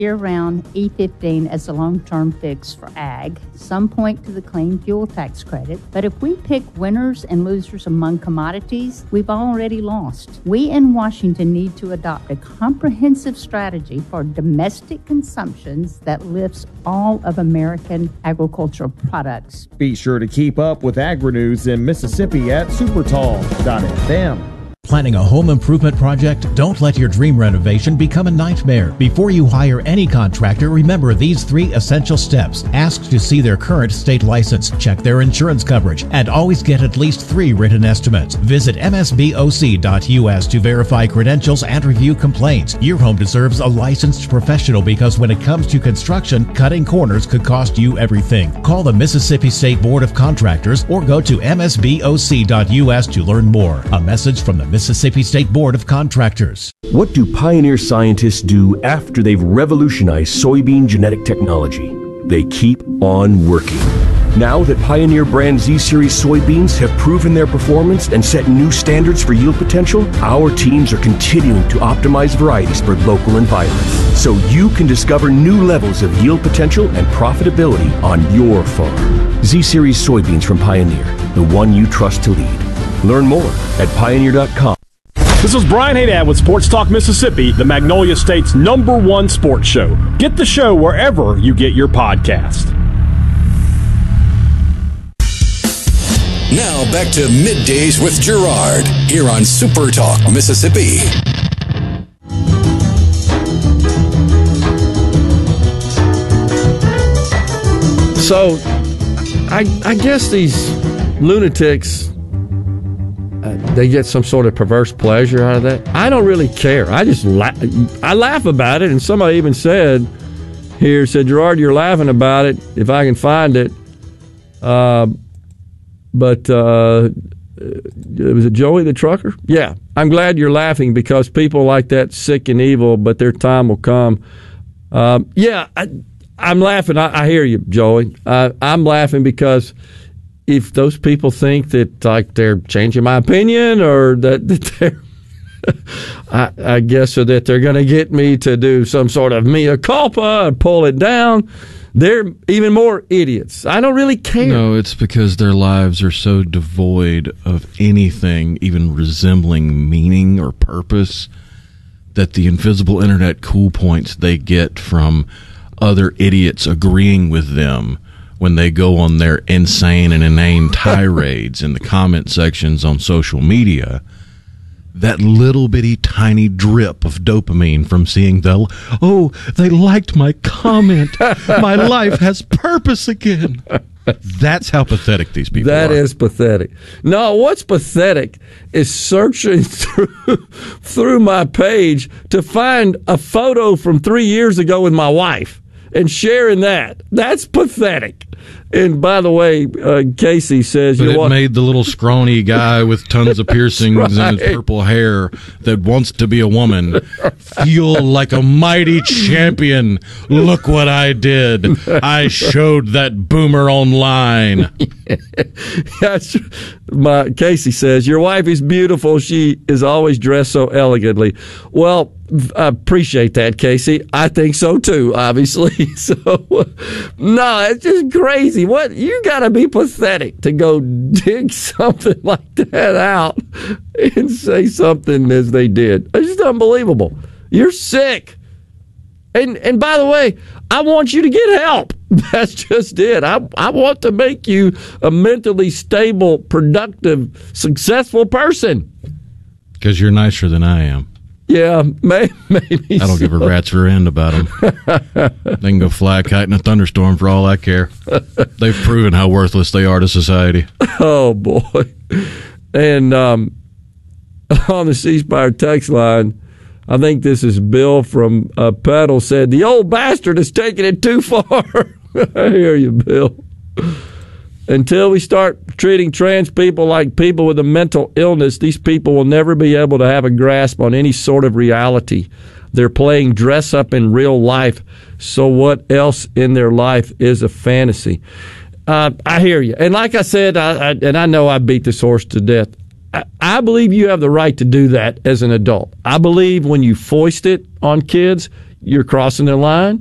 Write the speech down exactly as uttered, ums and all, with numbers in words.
year-round E fifteen as a long-term fix for ag. Some point to the clean fuel tax credit. But if we pick winners and losers among commodities, we've already lost. We in Washington need to adopt a comprehensive strategy for domestic consumptions that lifts all of American agricultural products. Be sure to keep up with agri-news in Mississippi at supertalk dot f m. Planning a home improvement project? Don't let your dream renovation become a nightmare. Before you hire any contractor, remember these three essential steps. Ask to see their current state license, check their insurance coverage, and always get at least three written estimates. Visit m s b o c dot u s to verify credentials and review complaints. Your home deserves a licensed professional because when it comes to construction, cutting corners could cost you everything. Call the Mississippi State Board of Contractors or go to m s b o c dot u s to learn more. A message from the Mississippi State Board of Contractors. What do Pioneer scientists do after they've revolutionized soybean genetic technology? They keep on working. Now that Pioneer brand Z-Series soybeans have proven their performance and set new standards for yield potential, our teams are continuing to optimize varieties for local environments, so you can discover new levels of yield potential and profitability on your farm. Z-Series soybeans from Pioneer, the one you trust to lead. Learn more at pioneer dot com. This is Brian Haydad with Sports Talk Mississippi, the Magnolia State's number one sports show. Get the show wherever you get your podcast. Now back to Middays with Gerard here on Super Talk Mississippi. So, I, I guess these lunatics, uh, they get some sort of perverse pleasure out of that. I don't really care. I just la- I laugh about it, and somebody even said here, said, Gerard, you're laughing about it, if I can find it. Uh, but uh, was it Joey the trucker? Yeah. I'm glad you're laughing because people like that sick and evil, but their time will come. Um, yeah, I, I'm laughing. I, I hear you, Joey. Uh, I'm laughing because if those people think that like they're changing my opinion or that, that they're, I, I guess, or that they're going to get me to do some sort of mea culpa and pull it down, they're even more idiots. I don't really care. No, it's because their lives are so devoid of anything even resembling meaning or purpose that the invisible internet cool points they get from other idiots agreeing with them when they go on their insane and inane tirades in the comment sections on social media, that little bitty tiny drip of dopamine from seeing the, oh, they liked my comment, my life has purpose again. That's how pathetic these people that are. That is pathetic. No, what's pathetic is searching through, through my page to find a photo from three years ago with my wife and sharing that. That's pathetic. And by the way, uh, Casey says... But you it want- made the little scrawny guy with tons of piercings right. in his purple hair that wants to be a woman feel like a mighty champion. Look what I did. I showed that boomer online. Yes, my Casey says, your wife is beautiful. She is always dressed so elegantly. Well, I appreciate that, Casey. I think so too, obviously. So, no, it's just crazy. What, you got to be pathetic to go dig something like that out and say something as they did. It's just unbelievable. You're sick. And and by the way, I want you to get help. That's just it. I I want to make you a mentally stable, productive, successful person. Because you're nicer than I am. Yeah, may, maybe I don't so. give a rat's rear end about them. They can go fly a kite in a thunderstorm for all I care. They've proven how worthless they are to society. Oh, boy. And um, on the C Spire text line, I think this is Bill from uh, Petal said, the old bastard is taking it too far. I hear you, Bill. Until we start treating trans people like people with a mental illness, these people will never be able to have a grasp on any sort of reality. They're playing dress up in real life, so what else in their life is a fantasy? Uh, I hear you. And like I said, I, I, and I know I beat this horse to death, I, I believe you have the right to do that as an adult. I believe when you foist it on kids, you're crossing the line.